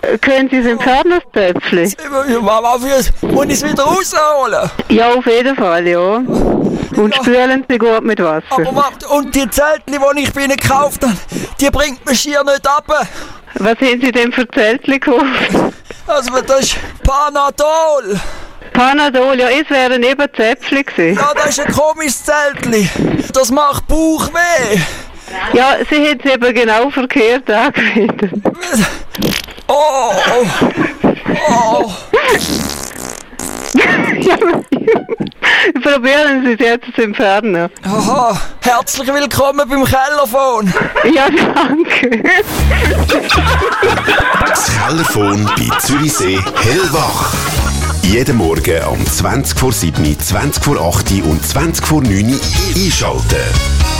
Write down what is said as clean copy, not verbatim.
Können Sie es entfernen, das Töpfchen? Mama, muss ich es wieder rausholen? Ja, auf jeden Fall, ja. Und spülen Sie gut mit Wasser. Aber warte, und die Zeltchen, die ich bei Ihnen gekauft habe, die bringt man schier nicht ab. Was haben Sie denn für Zeltchen gekauft? Also, das ist Panadol. Panadol, ja, es wären eben Zäpfchen gewesen. Ja, das ist ein komisches Zeltchen. Das macht Bauchweh. Ja, Sie haben es eben genau verkehrt angewendet. Oh, oh. Ja, probieren Sie es jetzt zu entfernen. Aha, herzlich willkommen beim Kellerphone. Ja, danke. Das Kellerphone bei Zürichsee hellwach. Jeden Morgen um 20 vor 7, 20 vor 8 und 20 vor 9 einschalten.